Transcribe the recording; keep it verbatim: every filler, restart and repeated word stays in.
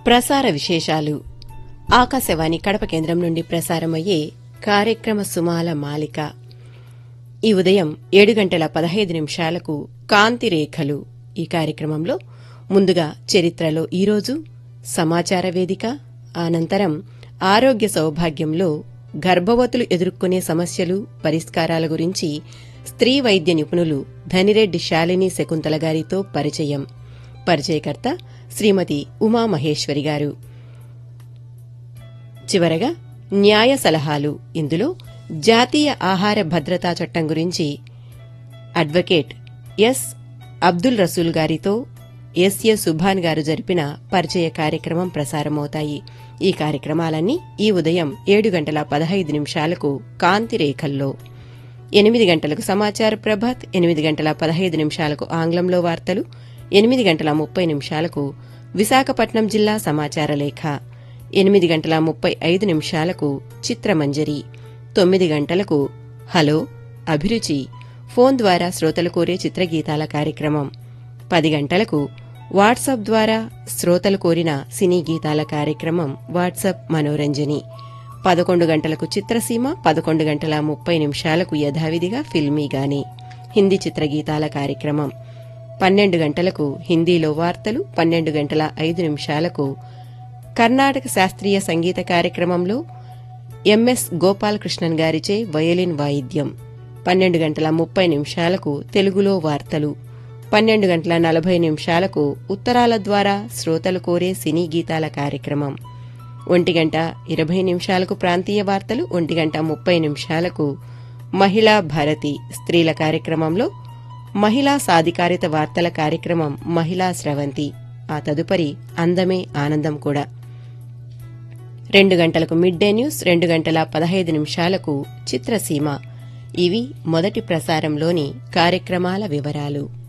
ప్రసార విశేషాలు. ఆకాశవాణి కడప కేంద్రం నుండి ప్రసారమయ్యే కార్యక్రమ సుమాల మాలిక. ఈ ఉదయం ఏడు గంటల పదహైదు నిమిషాలకు కాంతి రేఖలు. ఈ కార్యక్రమంలో ముందుగా చరిత్రలో ఈరోజు, సమాచార వేదిక, అనంతరం ఆరోగ్య సౌభాగ్యంలో గర్భవతులు ఎదుర్కొనే సమస్యలు, పరిష్కారాల గురించి స్త్రీ వైద్య నిపుణులు ధనిరెడ్డి శాలిని శకుంతల గారితో పరిచయం. పరిచయకర్త శ్రీమతి ఉమామహేశ్వరి గారు. చివరగా న్యాయ సలహాలు. ఇందులో జాతీయ ఆహార భద్రతా చట్టం గురించి అడ్వకేట్ ఎస్ అబ్దుల్ రసూల్ గారితో ఎస్ఏ సుభాన్ గారు జరిపిన పరిచయ కార్యక్రమం ప్రసారమవుతాయి. ఈ కార్యక్రమాలన్నీ ఈ ఉదయం ఏడు గంటల పదహైదు నిమిషాలకు కాంతి రేఖల్లో. ఎనిమిది గంటలకు సమాచార ప్రభాత్, ఎనిమిది గంటల పదహైదు నిమిషాలకు ఆంగ్లంలో వార్తలు, ఎనిమిది గంటల ముప్పై నిమిషాలకు విశాఖపట్నం జిల్లా సమాచార లేఖ, ఎనిమిది గంటల ముప్పై ఐదు నిమిషాలకు చిత్రమంజరి, తొమ్మిది గంటలకు హలో అభిరుచి ఫోన్ ద్వారా శ్రోతలు కోరే చిత్రగీతాల కార్యక్రమం, పది గంటలకు వాట్సాప్ ద్వారా శ్రోతలు కోరిన సినీ గీతాల కార్యక్రమం వాట్సాప్ మనోరంజని, పదకొండు గంటలకు చిత్రసీమ, పదకొండు గంటల ముప్పై నిమిషాలకు యథావిధిగా ఫిల్మీగాని హిందీ చిత్రగీతాల కార్యక్రమం, పన్నెండు గంటలకు హిందీలో వార్తలు, పన్నెండు గంటల ఐదు నిమిషాలకు కర్ణాటక శాస్త్రీయ సంగీత కార్యక్రమంలో ఎంఎస్ గోపాలకృష్ణన్ గారిచే వయలిన్ వాయిద్యం, పన్నెండు గంటల ముప్పై నిమిషాలకు తెలుగులో వార్తలు, పన్నెండు గంటల నలభై నిమిషాలకు ఉత్తరాల ద్వారా శ్రోతలు కోరే సినీ గీతాల కార్యక్రమం, ఒంటి గంట ఇరవై నిమిషాలకు ప్రాంతీయ వార్తలు, ఒంటి గంట ముప్పై నిమిషాలకు మహిళా భారతి స్త్రీల కార్యక్రమంలో మహిళా సాధికారిత వార్తల కార్యక్రమం మహిళా స్రవంతి, ఆ తదుపరి అందమే ఆనందం కూడా. రెండు గంటలకు మిడ్ డే న్యూస్, రెండు గంటల పదహైదు నిమిషాలకు చిత్రసీమ. ఇవి మొదటి ప్రసారంలోని కార్యక్రమాల వివరాలు.